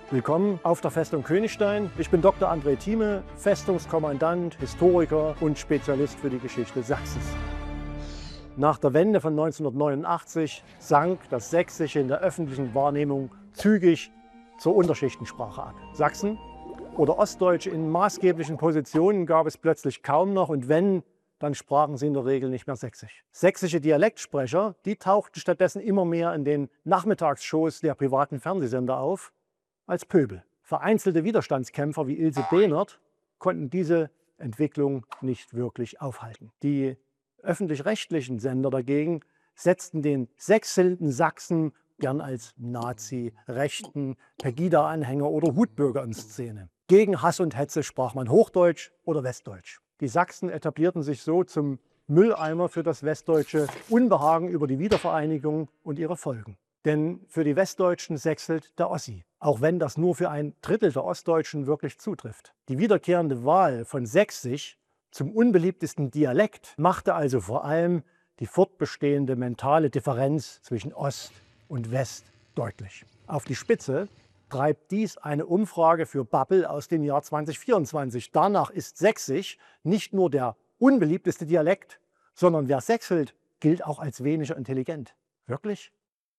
Willkommen auf der Festung Königstein. Ich bin Dr. André Thieme, Festungskommandant, Historiker und Spezialist für die Geschichte Sachsens. Nach der Wende von 1989 sank das Sächsische in der öffentlichen Wahrnehmung zügig zur Unterschichtensprache ab. Sachsen oder Ostdeutsche in maßgeblichen Positionen gab es plötzlich kaum noch, und wenn, dann sprachen sie in der Regel nicht mehr Sächsisch. Sächsische Dialektsprecher, die tauchten stattdessen immer mehr in den Nachmittagsshows der privaten Fernsehsender auf als Pöbel. Vereinzelte Widerstandskämpfer wie Ilse Behnert konnten diese Entwicklung nicht wirklich aufhalten. Die öffentlich-rechtlichen Sender dagegen setzten den sächselnden Sachsen gern als Nazi, Rechten, Pegida-Anhänger oder Wutbürger in Szene. Gegen Hass und Hetze sprach man Hochdeutsch oder Westdeutsch. Die Sachsen etablierten sich so zum Mülleimer für das westdeutsche Unbehagen über die Wiedervereinigung und ihre Folgen. Denn für die Westdeutschen sächselt der Ossi, auch wenn das nur für ein Drittel der Ostdeutschen wirklich zutrifft. Die wiederkehrende Wahl von Sächsisch zum unbeliebtesten Dialekt machte also vor allem die fortbestehende mentale Differenz zwischen Ost und West deutlich. Auf die Spitze treibt dies eine Umfrage für Babbel aus dem Jahr 2024. Danach ist Sächsisch nicht nur der unbeliebteste Dialekt, sondern wer sächselt, gilt auch als weniger intelligent. Wirklich?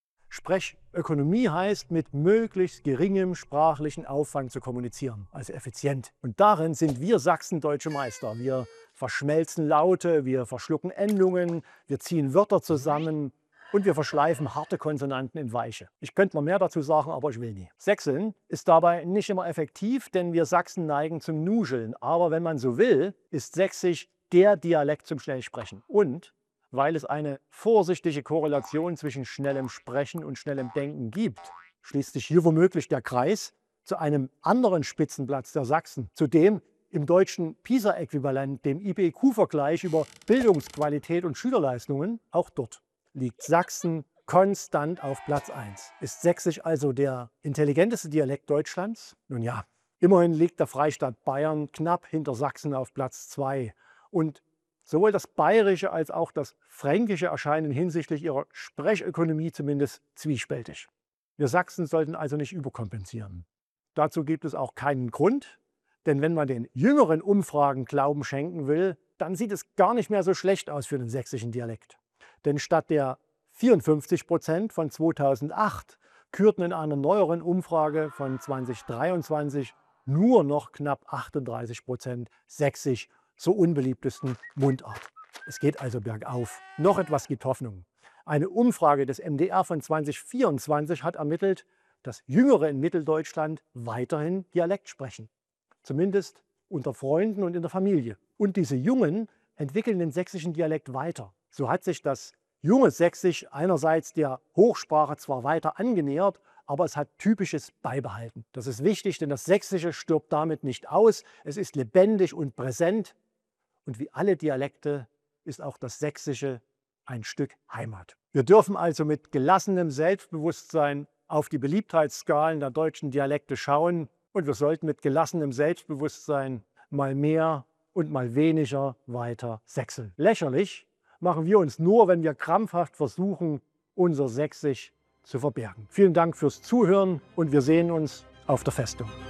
Sprechökonomie heißt, mit möglichst geringem sprachlichen Aufwand zu kommunizieren, also effizient. Und darin sind wir Sachsen deutsche Meister. Wir verschmelzen Laute, wir verschlucken Endungen, wir ziehen Wörter zusammen und wir verschleifen harte Konsonanten in weiche. Ich könnte noch mehr dazu sagen, aber ich will nie. Sächseln ist dabei nicht immer effektiv, denn wir Sachsen neigen zum Nuscheln. Aber wenn man so will, ist Sächsisch der Dialekt zum Schnellsprechen. Und weil es eine vorsichtige Korrelation zwischen schnellem Sprechen und schnellem Denken gibt, schließt sich hier womöglich der Kreis zu einem anderen Spitzenplatz der Sachsen, zu dem im deutschen PISA-Äquivalent, dem IPQ-Vergleich über Bildungsqualität und Schülerleistungen. Auch dort liegt Sachsen konstant auf Platz 1. Ist Sächsisch also der intelligenteste Dialekt Deutschlands? Nun ja, immerhin liegt der Freistaat Bayern knapp hinter Sachsen auf Platz 2. Und sowohl das Bayerische als auch das Fränkische erscheinen hinsichtlich ihrer Sprechökonomie zumindest zwiespältig. Wir Sachsen sollten also nicht überkompensieren. Dazu gibt es auch keinen Grund, denn wenn man den jüngeren Umfragen Glauben schenken will, dann sieht es gar nicht mehr so schlecht aus für den sächsischen Dialekt. Denn statt der 54% von 2008 kürten in einer neueren Umfrage von 2023 nur noch knapp 38% Sächsisch zur unbeliebtesten Mundart. Es geht also bergauf. Noch etwas gibt Hoffnung. Eine Umfrage des MDR von 2024 hat ermittelt, dass Jüngere in Mitteldeutschland weiterhin Dialekt sprechen. Zumindest unter Freunden und in der Familie. Und diese Jungen entwickeln den sächsischen Dialekt weiter. So hat sich das junge Sächsisch einerseits der Hochsprache zwar weiter angenähert, aber es hat Typisches beibehalten. Das ist wichtig, denn das Sächsische stirbt damit nicht aus. Es ist lebendig und präsent. Und wie alle Dialekte ist auch das Sächsische ein Stück Heimat. Wir dürfen also mit gelassenem Selbstbewusstsein auf die Beliebtheitsskalen der deutschen Dialekte schauen. Und wir sollten mit gelassenem Selbstbewusstsein mal mehr und mal weniger weiter sächseln. Lächerlich machen wir uns nur, wenn wir krampfhaft versuchen, unser Sächsisch zu verbergen. Vielen Dank fürs Zuhören und wir sehen uns auf der Festung.